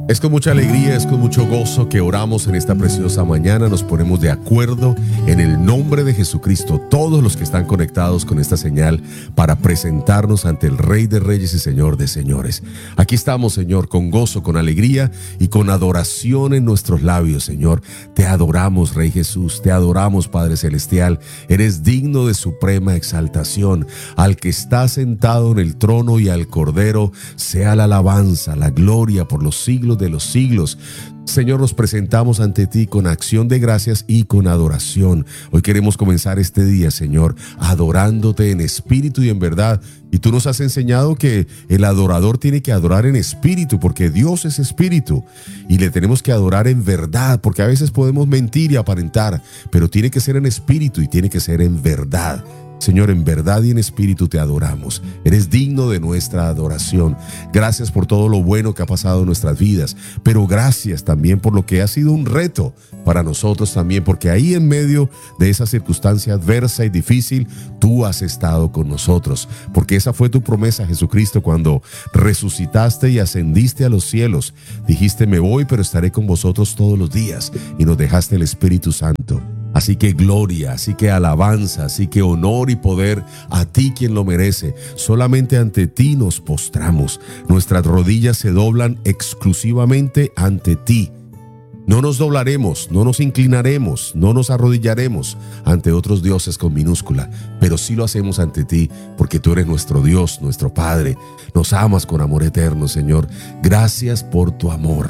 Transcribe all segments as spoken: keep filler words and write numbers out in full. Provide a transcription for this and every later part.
Es con mucha alegría, es con mucho gozo que oramos en esta preciosa mañana. Nos ponemos de acuerdo en el nombre de Jesucristo, todos los que están conectados con esta señal, para presentarnos ante el Rey de Reyes y Señor de Señores. Aquí estamos, Señor, con gozo, con alegría y con adoración en nuestros labios, Señor. Te adoramos, Rey Jesús, te adoramos, Padre Celestial. Eres digno de suprema exaltación. Al que está sentado en el trono y al Cordero sea la alabanza, la gloria por los siglos de los siglos. Señor, nos presentamos ante ti con acción de gracias y con adoración. Hoy queremos comenzar este día, Señor, adorándote en espíritu y en verdad. Y tú nos has enseñado que el adorador tiene que adorar en espíritu, porque Dios es espíritu. Y le tenemos que adorar en verdad, porque a veces podemos mentir y aparentar, pero tiene que ser en espíritu y tiene que ser en verdad. Señor, en verdad y en espíritu te adoramos. Eres digno de nuestra adoración. Gracias por todo lo bueno que ha pasado en nuestras vidas, pero gracias también por lo que ha sido un reto para nosotros también, porque ahí en medio de esa circunstancia adversa y difícil, tú has estado con nosotros, porque esa fue tu promesa, Jesucristo, cuando resucitaste y ascendiste a los cielos. Dijiste: me voy, pero estaré con vosotros todos los días, y nos dejaste el Espíritu Santo. Así que gloria, así que alabanza, así que honor y poder a ti, quien lo merece. Solamente ante ti nos postramos. Nuestras rodillas se doblan exclusivamente ante ti. No nos doblaremos, no nos inclinaremos, no nos arrodillaremos ante otros dioses con minúscula, pero sí lo hacemos ante ti, porque tú eres nuestro Dios, nuestro Padre. Nos amas con amor eterno, Señor. Gracias por tu amor.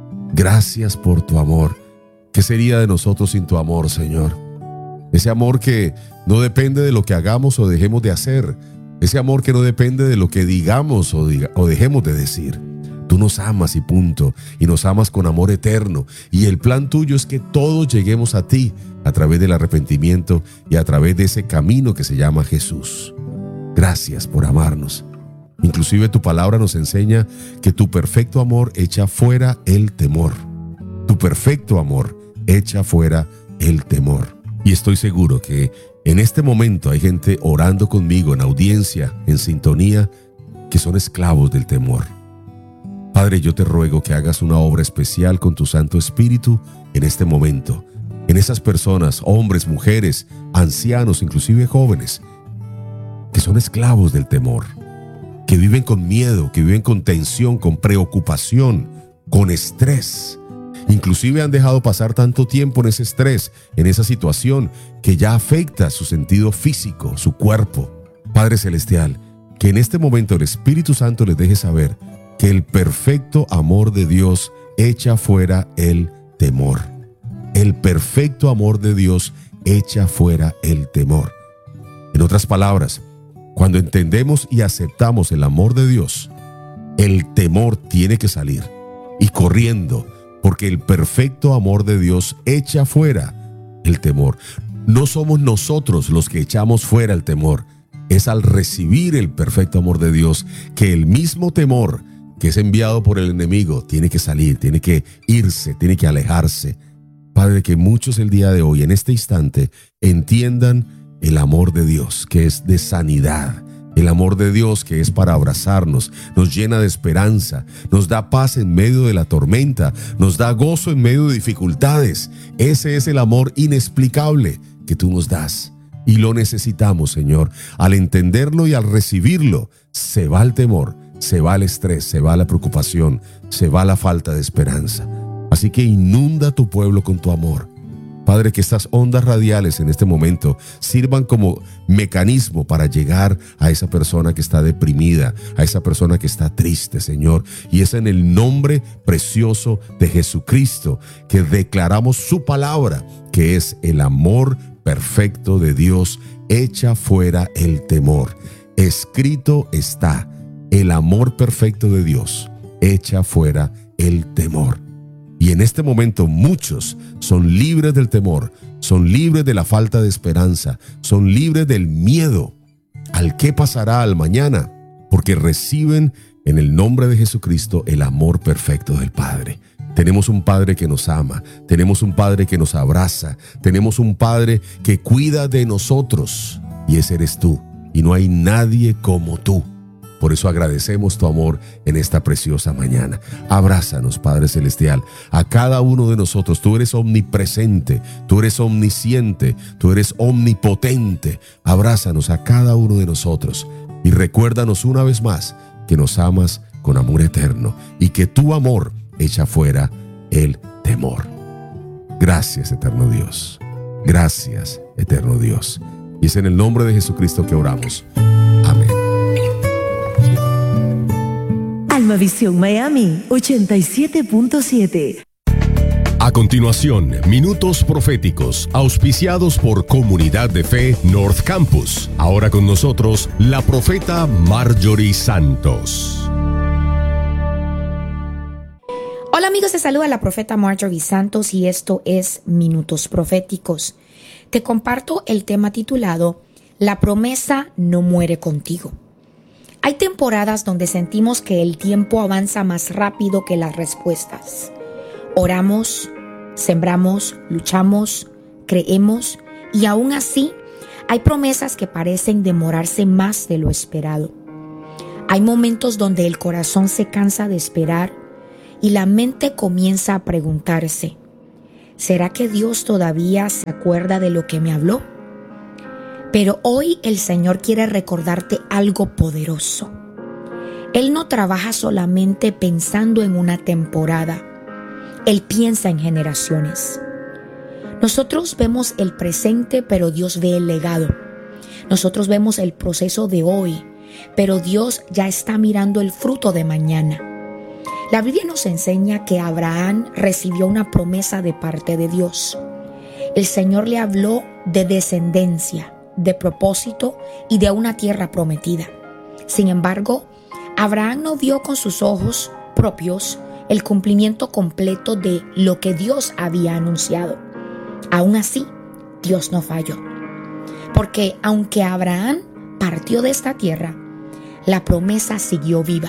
Gracias por tu amor. ¿Qué sería de nosotros sin tu amor, Señor? Ese amor que no depende de lo que hagamos o dejemos de hacer. Ese amor que no depende de lo que digamos o, diga, o dejemos de decir. Tú nos amas y punto. Y nos amas con amor eterno. Y el plan tuyo es que todos lleguemos a ti a través del arrepentimiento y a través de ese camino que se llama Jesús. Gracias por amarnos. Inclusive tu palabra nos enseña que tu perfecto amor echa fuera el temor. Tu perfecto amor echa fuera el temor. Y estoy seguro que en este momento hay gente orando conmigo en audiencia, en sintonía, que son esclavos del temor. Padre, yo te ruego que hagas una obra especial con tu Santo Espíritu en este momento, en esas personas, hombres, mujeres, ancianos, inclusive jóvenes, que son esclavos del temor, que viven con miedo, que viven con tensión, con preocupación, con estrés. Inclusive han dejado pasar tanto tiempo en ese estrés, en esa situación, que ya afecta su sentido físico, su cuerpo. Padre Celestial, que en este momento el Espíritu Santo les deje saber que el perfecto amor de Dios echa fuera el temor. El perfecto amor de Dios echa fuera el temor. En otras palabras, cuando entendemos y aceptamos el amor de Dios, el temor tiene que salir, y corriendo, porque el perfecto amor de Dios echa fuera el temor. No somos nosotros los que echamos fuera el temor. Es al recibir el perfecto amor de Dios que el mismo temor que es enviado por el enemigo tiene que salir, tiene que irse, tiene que alejarse. Padre, que muchos el día de hoy, en este instante, entiendan el amor de Dios, que es de sanidad. El amor de Dios, que es para abrazarnos, nos llena de esperanza, nos da paz en medio de la tormenta, nos da gozo en medio de dificultades. Ese es el amor inexplicable que tú nos das. Y lo necesitamos, Señor. Al entenderlo y al recibirlo, se va el temor, se va el estrés, se va la preocupación, se va la falta de esperanza. Así que inunda tu pueblo con tu amor. Padre, que estas ondas radiales en este momento sirvan como mecanismo para llegar a esa persona que está deprimida, a esa persona que está triste, Señor. Y es en el nombre precioso de Jesucristo que declaramos su palabra, que es el amor perfecto de Dios, echa fuera el temor. Escrito está: el amor perfecto de Dios echa fuera el temor. Y en este momento muchos son libres del temor, son libres de la falta de esperanza, son libres del miedo al qué pasará al mañana, porque reciben en el nombre de Jesucristo el amor perfecto del Padre. Tenemos un Padre que nos ama, tenemos un Padre que nos abraza, tenemos un Padre que cuida de nosotros, y ese eres tú, y no hay nadie como tú. Por eso agradecemos tu amor en esta preciosa mañana. Abrázanos, Padre Celestial, a cada uno de nosotros. Tú eres omnipresente, tú eres omnisciente, tú eres omnipotente. Abrázanos a cada uno de nosotros y recuérdanos una vez más que nos amas con amor eterno y que tu amor echa fuera el temor. Gracias, eterno Dios. Gracias, eterno Dios. Y es en el nombre de Jesucristo que oramos. Amén. Almavisión Miami ochenta y siete punto siete. A continuación, minutos proféticos, auspiciados por Comunidad de Fe North Campus. Ahora con nosotros, la profeta Marjorie Santos. Hola amigos, te saluda la profeta Marjorie Santos y esto es Minutos Proféticos. Te comparto el tema titulado La promesa no muere contigo. Hay temporadas donde sentimos que el tiempo avanza más rápido que las respuestas. Oramos, sembramos, luchamos, creemos y aún así hay promesas que parecen demorarse más de lo esperado. Hay momentos donde el corazón se cansa de esperar y la mente comienza a preguntarse, ¿será que Dios todavía se acuerda de lo que me habló? Pero hoy el Señor quiere recordarte algo poderoso. Él no trabaja solamente pensando en una temporada. Él piensa en generaciones. Nosotros vemos el presente, pero Dios ve el legado. Nosotros vemos el proceso de hoy, pero Dios ya está mirando el fruto de mañana. La Biblia nos enseña que Abraham recibió una promesa de parte de Dios. El Señor le habló de descendencia, de propósito y de una tierra prometida. Sin embargo, Abraham no vio con sus ojos propios el cumplimiento completo de lo que Dios había anunciado. Aún así, Dios no falló. Porque aunque Abraham partió de esta tierra, la promesa siguió viva.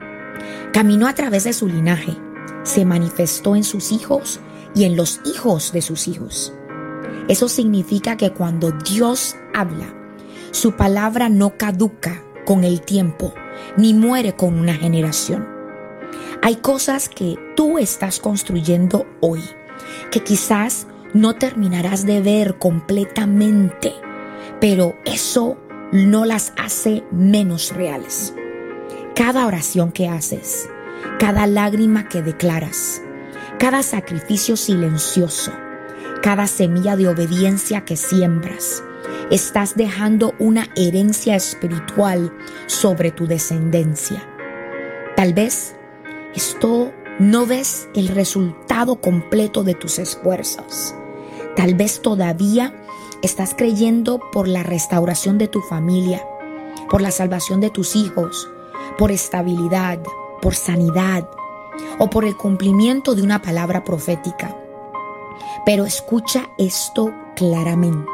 Caminó a través de su linaje, se manifestó en sus hijos y en los hijos de sus hijos. Eso significa que cuando Dios habla, su palabra no caduca con el tiempo, ni muere con una generación. Hay cosas que tú estás construyendo hoy, que quizás no terminarás de ver completamente, pero eso no las hace menos reales. Cada oración que haces, cada lágrima que declaras, cada sacrificio silencioso, cada semilla de obediencia que siembras, estás dejando una herencia espiritual sobre tu descendencia. Tal vez esto no ves el resultado completo de tus esfuerzos. Tal vez todavía estás creyendo por la restauración de tu familia, por la salvación de tus hijos, por estabilidad, por sanidad o por el cumplimiento de una palabra profética. Pero escucha esto claramente.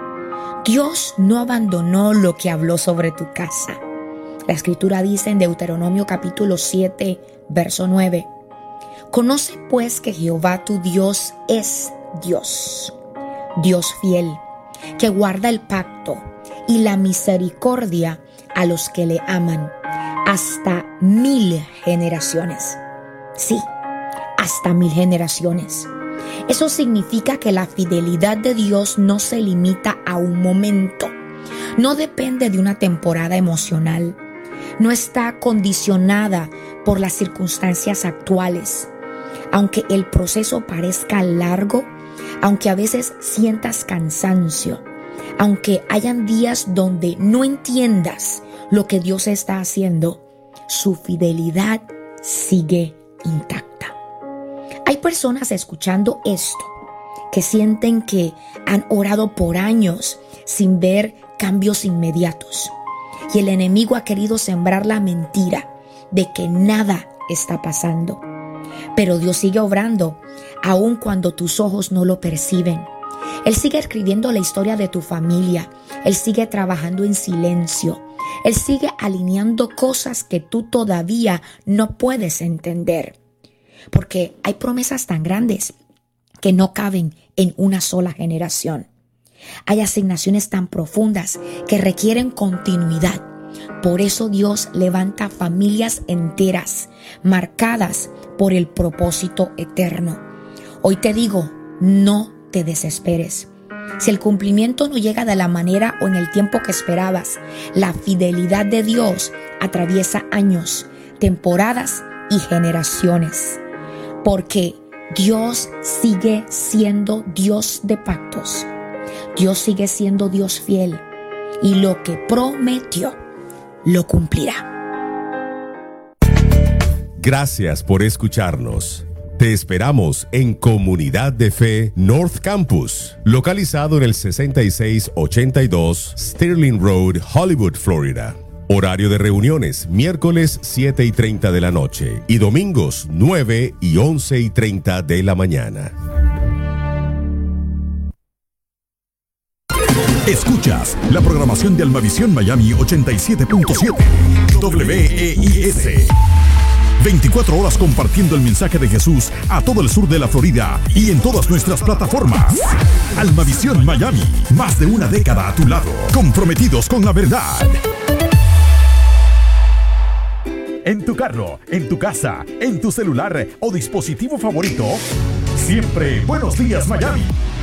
Dios no abandonó lo que habló sobre tu casa. La Escritura dice en Deuteronomio capítulo siete, verso nueve. Conoce pues que Jehová tu Dios es Dios, Dios fiel, que guarda el pacto y la misericordia a los que le aman hasta mil generaciones. Sí, hasta mil generaciones. Eso significa que la fidelidad de Dios no se limita a un momento, no depende de una temporada emocional, no está condicionada por las circunstancias actuales. Aunque el proceso parezca largo, aunque a veces sientas cansancio, aunque hayan días donde no entiendas lo que Dios está haciendo, su fidelidad sigue intacta. Hay personas escuchando esto que sienten que han orado por años sin ver cambios inmediatos. Y el enemigo ha querido sembrar la mentira de que nada está pasando. Pero Dios sigue obrando, aun cuando tus ojos no lo perciben. Él sigue escribiendo la historia de tu familia. Él sigue trabajando en silencio. Él sigue alineando cosas que tú todavía no puedes entender. Porque hay promesas tan grandes que no caben en una sola generación. Hay asignaciones tan profundas que requieren continuidad Por eso Dios levanta familias enteras, marcadas por el propósito eterno. Hoy te digo, no te desesperes. Si el cumplimiento no llega de la manera o en el tiempo que esperabas, la fidelidad de Dios atraviesa años, temporadas y generaciones. Porque Dios sigue siendo Dios de pactos. Dios sigue siendo Dios fiel. Y lo que prometió, lo cumplirá. Gracias por escucharnos. Te esperamos en Comunidad de Fe North Campus, localizado en el sesenta y seis ochenta y dos Sterling Road, Hollywood, Florida. Horario de reuniones, miércoles siete y treinta de la noche y domingos nueve y once y treinta de la mañana. Escuchas la programación de Almavisión Miami ochenta y siete punto siete W E I S. veinticuatro horas compartiendo el mensaje de Jesús a todo el sur de la Florida y en todas nuestras plataformas. Almavisión Miami, más de una década a tu lado, comprometidos con la verdad. En tu carro, en tu casa, en tu celular o dispositivo favorito, siempre Buenos Días Miami.